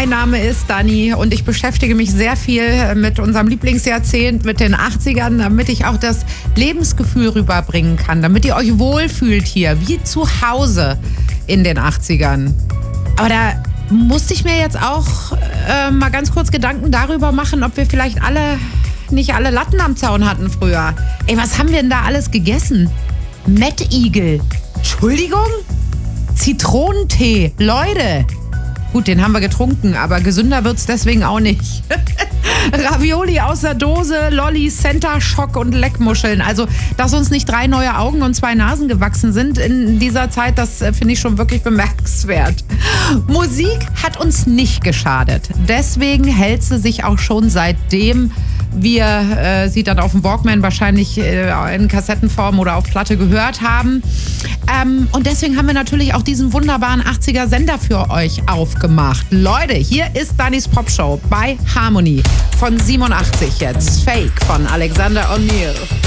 Mein Name ist Dani und ich beschäftige mich sehr viel mit unserem Lieblingsjahrzehnt, mit den 80ern, damit ich auch das Lebensgefühl rüberbringen kann, damit ihr euch wohlfühlt hier, wie zu Hause in den 80ern. Aber da musste ich mir jetzt auch mal ganz kurz Gedanken darüber machen, ob wir vielleicht nicht alle Latten am Zaun hatten früher. Ey, was haben wir denn da alles gegessen? Mettigel. Entschuldigung? Zitronentee. Leute. Gut, den haben wir getrunken, aber gesünder wird's deswegen auch nicht. Ravioli aus der Dose, Lollis, Center Shock und Leckmuscheln. Also, dass uns nicht 3 neue Augen und 2 Nasen gewachsen sind in dieser Zeit, das finde ich schon wirklich bemerkenswert. Musik hat uns nicht geschadet. Deswegen hält sie sich auch schon seitdem wir sie dann auf dem Walkman wahrscheinlich in Kassettenform oder auf Platte gehört haben. Und deswegen haben wir natürlich auch diesen wunderbaren 80er-Sender für euch aufgemacht. Leute, hier ist Danis Popshow bei Harmony von 87 jetzt. Fake von Alexander O'Neal.